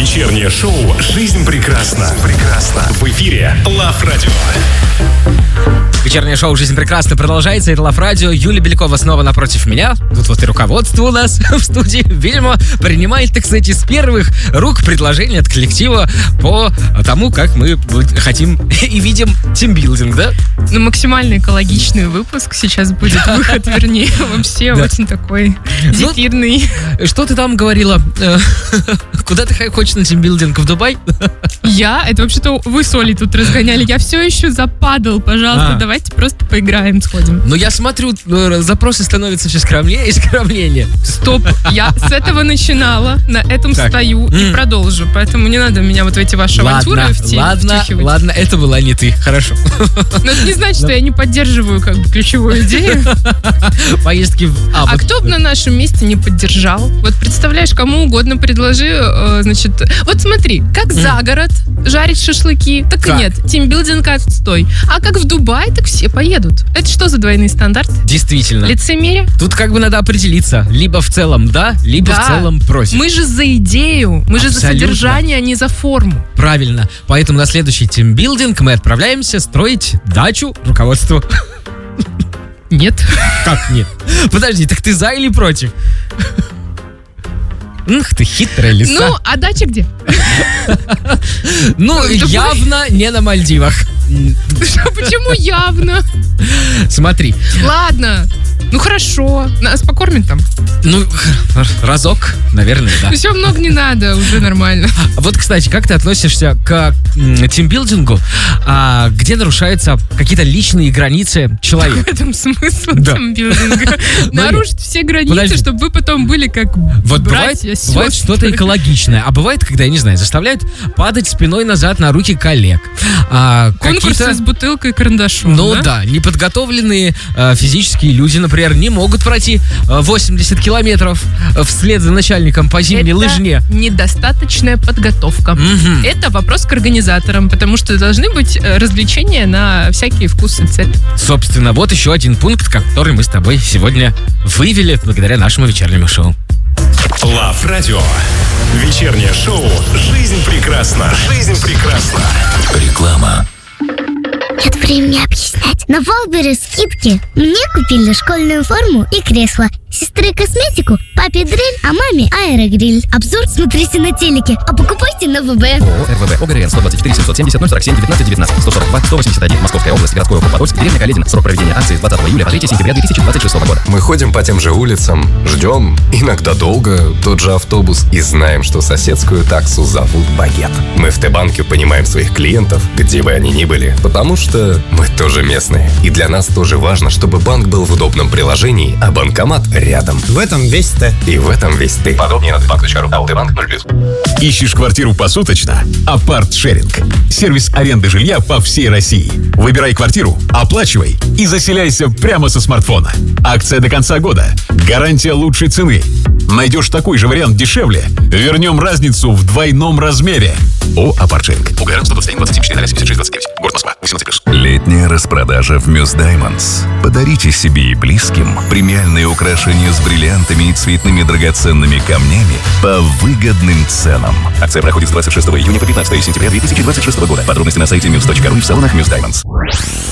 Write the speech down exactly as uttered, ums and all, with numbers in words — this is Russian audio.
Вечернее шоу «Жизнь прекрасна». Прекрасна. В эфире Love Radio. Вечернее шоу «Жизнь прекрасна» продолжается. Это Love Radio. Юлия Белякова снова напротив меня. Тут вот и руководство у нас в студии. Видимо, принимает, так сказать, из первых рук предложение от коллектива по тому, как мы хотим и видим тимбилдинг, да? Ну, максимально экологичный выпуск сейчас будет, выход, вернее, вообще очень такой зефирный. Что ты там говорила? Куда ты хочешь на тимбилдинг? В Дубай? Я? Это вообще-то вы с Олей тут разгоняли. Я все еще западал. Пожалуйста, давайте просто поиграем, сходим. Ну, я смотрю, запросы становятся все скромнее и скромнее. Стоп, я с этого начинала, на этом так. стою и продолжу. Поэтому не надо меня вот в эти ваши ладно, авантюры втягивать. Ладно, ладно, это была не ты. Хорошо. Но это не значит, что я не поддерживаю как бы ключевую идею. Поездки в... А, а вот... кто бы на нашем месте не поддержал? Вот представляешь, кому угодно предложи, э, значит... Вот смотри, как mm. за город жарить шашлыки, так как? И нет. Тимбилдинг отстой. А как в Дубай, так все поедут. Это что за двойные стандарты? Действительно. Лицемерие? Тут как бы надо определиться. Либо в целом да, либо да. в целом против. Мы же за идею, мы Абсолютно. же за содержание, а не за форму. Правильно. Поэтому на следующий тимбилдинг мы отправляемся строить дачу руководству. Нет. Как нет? Подожди, так ты за или против? Ух ты, хитрая лиса. Ну, а дача где? Ну, явно не на Мальдивах. Почему явно? Смотри. Ладно. Ну хорошо, нас покормят там? Ну, разок, наверное, да. Все много не надо, уже нормально. Вот, кстати, как ты относишься к тимбилдингу, а, где нарушаются какие-то личные границы человека? В этом смысл да. тимбилдинга. Нарушить все границы, Подожди. чтобы вы потом были как вот братья, бывает, бывает что-то экологичное, а бывает, когда, я не знаю, заставляют падать спиной назад на руки коллег. А, Конкурсы с бутылкой и карандашом, Ну да, да неподготовленные а, физические люди, например, не могут пройти восемьдесят километров вслед за начальником по зимней это лыжне. Недостаточная подготовка. Mm-hmm. Это вопрос к организаторам, потому что должны быть развлечения на всякие вкусы и цвет. Собственно, вот еще один пункт, который мы с тобой сегодня вывели благодаря нашему вечернему шоу. Love Radio. Вечернее шоу «Жизнь прекрасна». Жизнь прекрасна. Реклама. Нет времени объяснять. На Валбере скидки. Мне купили школьную форму и кресло. Сестре косметику, папе дрель, а маме аэрогриль. Обзор смотрите на телеке, а покупайте на ВБ. ООО РВВ ОГРН сто двадцать четыре семьсот семьдесят ноль сорок семь девятнадцать девятнадцать сто сорок два сто восемьдесят один Московская область, городской округ Подольск, деревня Каледина. Срок проведения акции с двадцатого июля по третьего сентября две тысячи двадцать шестого года. Мы ходим по тем же улицам, ждем, иногда долго, тот же автобус и знаем, что соседскую таксу зовут Багет. Мы в Т-банке понимаем своих клиентов, где бы они ни были, потому что мы тоже местные. И для нас тоже важно, чтобы банк был в удобном приложении, а банкомат рядом. В этом весь Т. И в этом весь ты. Подробнее на т банк точка ру. АО-Т-банк ноль плюс. Ищешь квартиру посуточно? Апарт-шеринг. Сервис аренды жилья по всей России. Выбирай квартиру, оплачивай и заселяйся прямо со смартфона. Акция до конца года. Гарантия лучшей цены. Найдешь такой же вариант дешевле, вернем разницу в двойном размере. О, Апарт-шеринг. УГРН сто двадцать один двадцать семь четыре ноль семьдесят шесть двадцать девять. Город Москва. восемнадцать плюс. Летняя распродажа в Мюс Даймондс. Подарите себе и близким премиальные украшения с бриллиантами и цветными драгоценными камнями по выгодным ценам. Акция проходит с двадцать шестого июня по пятнадцатого сентября две тысячи двадцать шестого года. Подробности на сайте мюс точка ру и в салонах Мюс Даймондс.